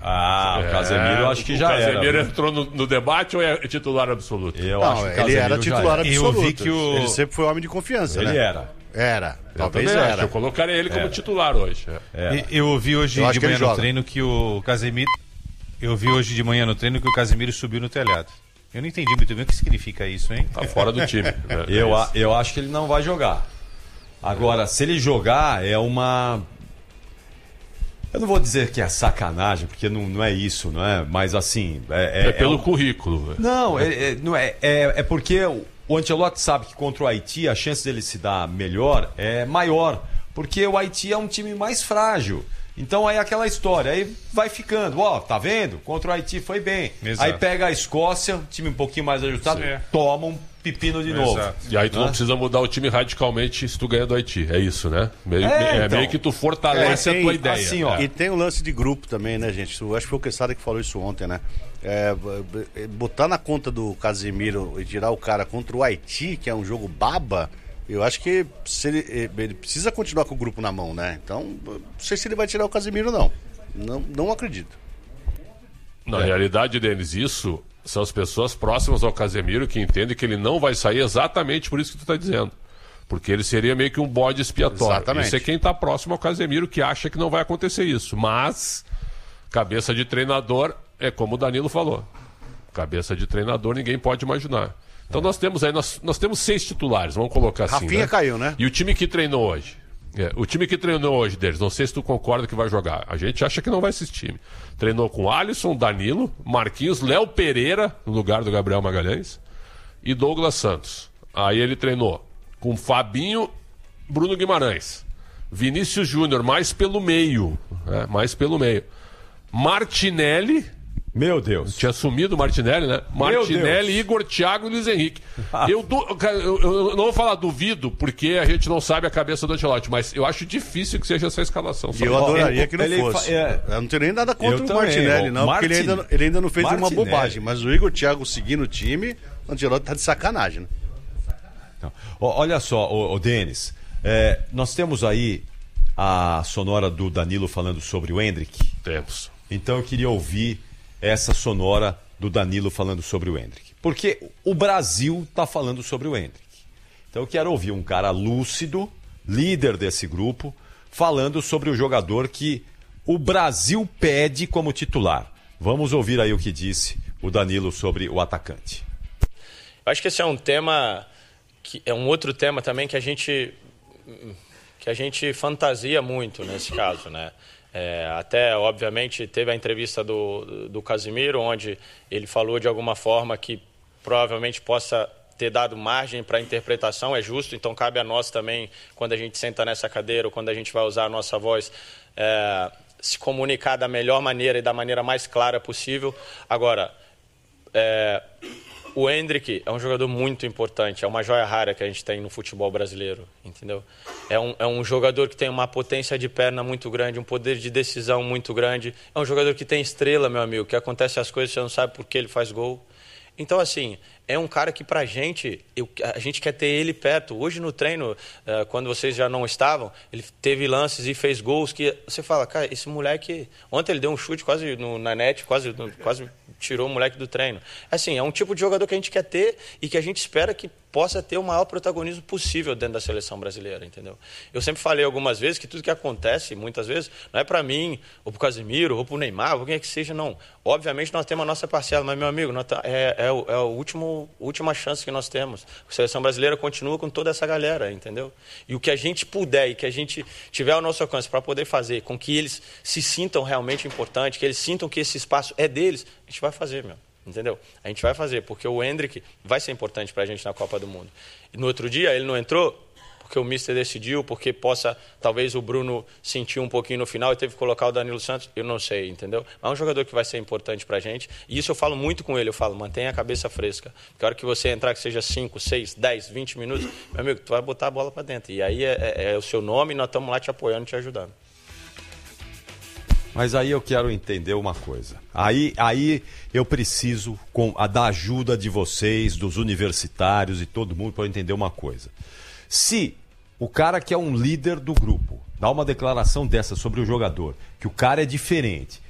O Casemiro eu acho que já era. O Casemiro entrou no debate ou é titular absoluto? Eu acho que ele era titular absoluto. Eu vi que ele sempre foi homem de confiança, ele né? Era. Talvez era. Eu colocaria ele como titular hoje. Eu ouvi hoje de manhã no treino que o Casemiro... subiu no telhado. Eu não entendi muito bem o que significa isso, hein? Tá fora do time. Eu acho que ele não vai jogar. Agora, se ele jogar, é uma... Eu não vou dizer que é sacanagem, porque não é isso, não é? Mas assim... É pelo currículo. Não, é porque o Ancelotti sabe que contra o Haiti a chance dele se dar melhor é maior, porque o Haiti é um time mais frágil. Então aí aquela história, aí vai ficando, tá vendo? Contra o Haiti foi bem. Exato. Aí pega a Escócia, time um pouquinho mais ajustado, toma um pepino de novo. E aí tu não precisa mudar o time radicalmente se tu ganha do Haiti, é isso, né? Meio que tu fortalece a tua ideia. Assim, E tem o lance de grupo também, né, gente? Eu acho que foi o Quesada que falou isso ontem, né? Botar na conta do Casemiro e tirar o cara contra o Haiti, que é um jogo baba... Eu acho que ele precisa continuar com o grupo na mão, né? Então, não sei se ele vai tirar o Casemiro, não. Não acredito. Na realidade, Denis, isso são as pessoas próximas ao Casemiro que entendem que ele não vai sair exatamente por isso que tu está dizendo. Porque ele seria meio que um bode expiatório. Exatamente. Isso é quem está próximo ao Casemiro que acha que não vai acontecer isso. Mas, cabeça de treinador, é como o Danilo falou. Cabeça de treinador ninguém pode imaginar. Então nós temos aí, nós temos 6 titulares, vamos colocar assim. Rafinha caiu, né? E o time que treinou hoje? O time que treinou hoje deles, não sei se tu concorda que vai jogar. A gente acha que não vai esse time. Treinou com Alisson, Danilo, Marquinhos, Léo Pereira, no lugar do Gabriel Magalhães, e Douglas Santos. Aí ele treinou com Fabinho, Bruno Guimarães, Vinícius Júnior, mais pelo meio. Martinelli. Meu Deus. Tinha sumido o Martinelli, né? Martinelli, Igor, Thiago e Luiz Henrique. Eu não vou falar duvido, porque a gente não sabe a cabeça do Ancelotti, mas eu acho difícil que seja essa escalação. E eu adoraria que não fosse. Eu não tenho nem nada contra o Martinelli, não, porque ele ainda não fez uma bobagem. Mas o Igor, Thiago seguindo o time, o Ancelotti tá de sacanagem, né? Então, olha só, Denis, nós temos aí a sonora do Danilo falando sobre o Endrick. Temos. Então eu queria ouvir essa sonora do Danilo falando sobre o Endrick. Porque o Brasil está falando sobre o Endrick. Então eu quero ouvir um cara lúcido, líder desse grupo, falando sobre o jogador que o Brasil pede como titular. Vamos ouvir aí o que disse o Danilo sobre o atacante. Eu acho que esse é um tema, que é um outro tema também que a gente fantasia muito nesse caso, né? Até, obviamente, teve a entrevista do Casemiro, onde ele falou de alguma forma que provavelmente possa ter dado margem para interpretação, é justo, então cabe a nós também, quando a gente senta nessa cadeira ou quando a gente vai usar a nossa voz, se comunicar da melhor maneira e da maneira mais clara possível. Agora, o Endrick é um jogador muito importante, é uma joia rara que a gente tem no futebol brasileiro, entendeu? É um jogador que tem uma potência de perna muito grande, um poder de decisão muito grande. É um jogador que tem estrela, meu amigo, que acontece as coisas, você não sabe por que ele faz gol. Então, assim, é um cara que pra gente, a gente quer ter ele perto. Hoje no treino, quando vocês já não estavam, ele teve lances e fez gols que você fala, cara, esse moleque... Ontem ele deu um chute quase na net, quase tirou o moleque do treino. Assim, é um tipo de jogador que a gente quer ter e que a gente espera que possa ter o maior protagonismo possível dentro da seleção brasileira, entendeu? Eu sempre falei algumas vezes que tudo que acontece, muitas vezes, não é para mim, ou para o Casemiro, ou para o Neymar, ou quem é que seja, não. Obviamente nós temos a nossa parcela, mas, meu amigo, é a última chance que nós temos. A seleção brasileira continua com toda essa galera, entendeu? E o que a gente puder e que a gente tiver ao nosso alcance para poder fazer com que eles se sintam realmente importantes, que eles sintam que esse espaço é deles, a gente vai fazer, meu. Entendeu? A gente vai fazer, porque o Endrick vai ser importante pra gente na Copa do Mundo. E no outro dia ele não entrou porque o Mister decidiu, porque talvez o Bruno sentiu um pouquinho no final e teve que colocar o Danilo Santos, eu não sei, entendeu? Mas é um jogador que vai ser importante pra gente, e isso eu falo muito com ele, eu falo, mantenha a cabeça fresca, porque a hora que você entrar, que seja 5, 6, 10, 20 minutos, meu amigo, tu vai botar a bola pra dentro, e aí é o seu nome e nós estamos lá te apoiando, te ajudando. Mas aí eu quero entender uma coisa. Aí eu preciso da ajuda de vocês, dos universitários e todo mundo para entender uma coisa. Se o cara que é um líder do grupo dá uma declaração dessa sobre o jogador, que o cara é diferente,